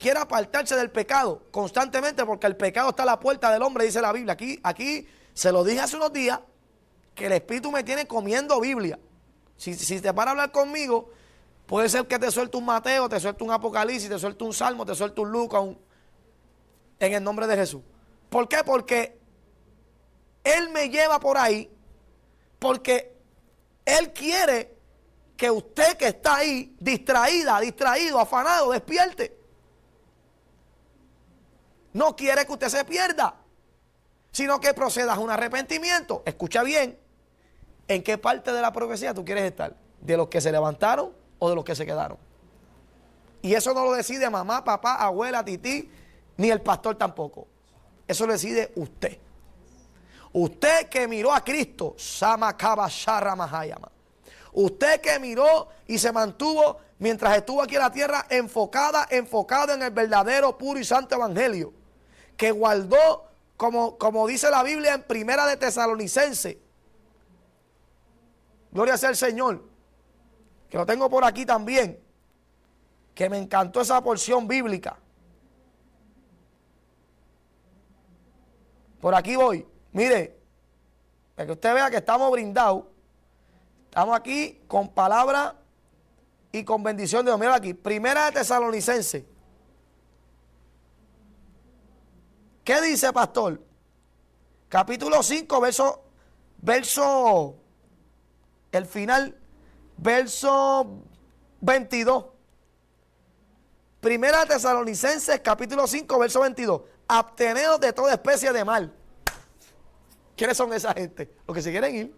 quiere apartarse del pecado constantemente, porque el pecado está a la puerta del hombre, dice la Biblia. Aquí se lo dije hace unos días, que el Espíritu me tiene comiendo Biblia. Si te para a hablar conmigo, puede ser que te suelte un Mateo, te suelte un Apocalipsis, te suelte un Salmo, te suelte un Lucas, en el nombre de Jesús. ¿Por qué? Porque Él me lleva por ahí, porque Él quiere que usted que está ahí, distraído, afanado, despierte. No quiere que usted se pierda, sino que procedas a un arrepentimiento. Escucha bien, ¿en qué parte de la profecía tú quieres estar? ¿De los que se levantaron o de los que se quedaron? Y eso no lo decide mamá, papá, abuela, tití, ni el pastor tampoco. Eso lo decide usted. Usted que miró a Cristo, usted que miró y se mantuvo mientras estuvo aquí en la tierra enfocado en el verdadero, puro y santo evangelio, que guardó, como dice la Biblia en Primera de Tesalonicenses, gloria sea al Señor, que lo tengo por aquí también, que me encantó esa porción bíblica. Por aquí voy. Mire, para que usted vea que estamos brindados. Estamos aquí con palabra y con bendición de Dios. Mira aquí, Primera de Tesalonicenses. ¿Qué dice, pastor? Capítulo 5, verso, el final, verso 22. Primera de Tesalonicenses, capítulo 5, verso 22. Absteneos de toda especie de mal. ¿Quiénes son esa gente? Los que se quieren ir.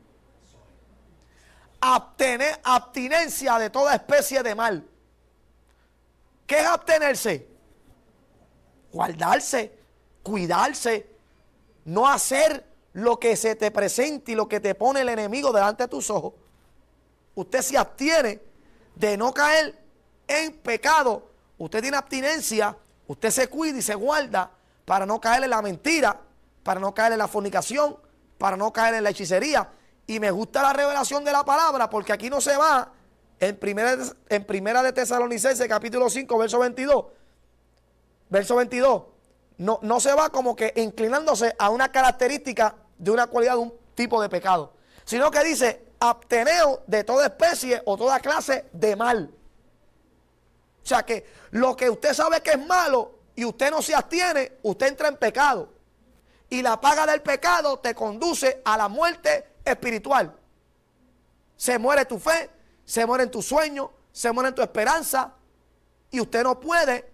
Abstinencia de toda especie de mal. ¿Qué es abstenerse? Guardarse, cuidarse, no hacer lo que se te presente y lo que te pone el enemigo delante de tus ojos. Usted se abstiene de no caer en pecado. Usted tiene abstinencia, usted se cuida y se guarda para no caer en la mentira, para no caer en la fornicación, para no caer en la hechicería. Y me gusta la revelación de la palabra, porque aquí no se va en primera de Tesalonicenses capítulo 5 verso 22. Verso 22. No se va como que inclinándose a una característica de una cualidad de un tipo de pecado, sino que dice: absteneos de toda especie o toda clase de mal. O sea que lo que usted sabe que es malo y usted no se abstiene, usted entra en pecado. Y la paga del pecado te conduce a la muerte espiritual. Se muere tu fe, se muere en tu sueño, se muere en tu esperanza. Y usted no puede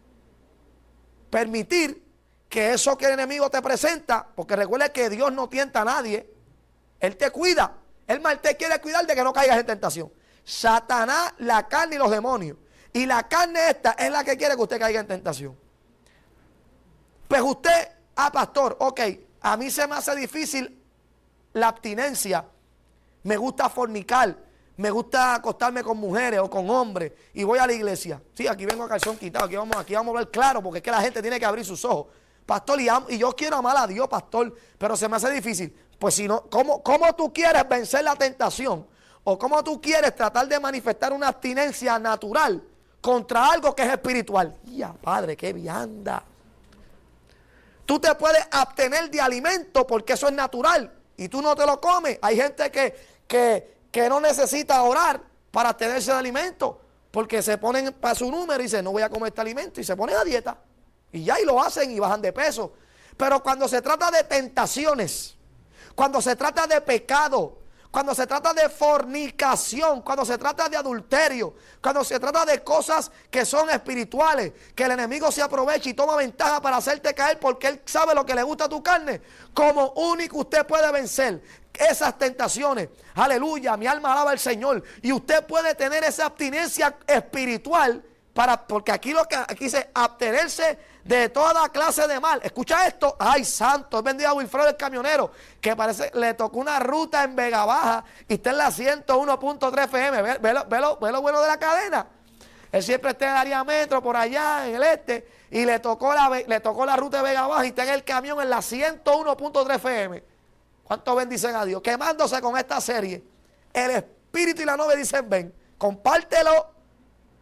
permitir que eso que el enemigo te presenta, porque recuerde que Dios no tienta a nadie. Él te cuida. Él mal te quiere cuidar de que no caigas en tentación. Satanás, la carne y los demonios. Y la carne esta es la que quiere que usted caiga en tentación. Pues usted, pastor, ok, a mí se me hace difícil la abstinencia. Me gusta fornicar, me gusta acostarme con mujeres o con hombres y voy a la iglesia. Sí, aquí vengo a calzón quitado, aquí vamos a ver claro, porque es que la gente tiene que abrir sus ojos. Pastor, y yo quiero amar a Dios, pastor, pero se me hace difícil. Pues si no, ¿cómo tú quieres vencer la tentación? ¿O cómo tú quieres tratar de manifestar una abstinencia natural contra algo que es espiritual? Ya, Padre, qué vianda. Tú te puedes abstener de alimento porque eso es natural y tú no te lo comes. Hay gente que no necesita orar para abstenerse de alimento porque se ponen para su número y dicen: no voy a comer este alimento, y se ponen a dieta. Y ya, y lo hacen y bajan de peso. Pero cuando se trata de tentaciones, cuando se trata de pecado, cuando se trata de fornicación, cuando se trata de adulterio, cuando se trata de cosas que son espirituales, que el enemigo se aprovecha y toma ventaja para hacerte caer porque él sabe lo que le gusta a tu carne, como único usted puede vencer esas tentaciones. Aleluya, mi alma alaba al Señor. Y usted puede tener esa abstinencia espiritual porque aquí dice abstenerse de toda clase de mal. Escucha esto. Ay, santo, bendiga a Wilfredo el camionero, que parece le tocó una ruta en Vega Baja y está en la 101.3 FM. Ve lo bueno de la cadena. Él siempre está en el área metro, por allá en el este, y le tocó la ruta de Vega Baja y está en el camión en la 101.3 FM. ¿Cuánto bendicen a Dios? Quemándose con esta serie. El Espíritu y la novia dicen: ven, compártelo.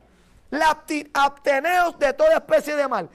Absteneos de toda especie de mal.